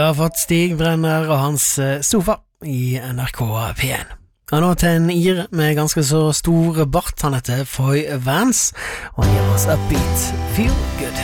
Jeg har fått Stig Brenner og hans sofa i NRK P1. Og nå til en ir med ganske så stor bart. Han heter Foy Vance, og han gir oss Upbeat Feel Good.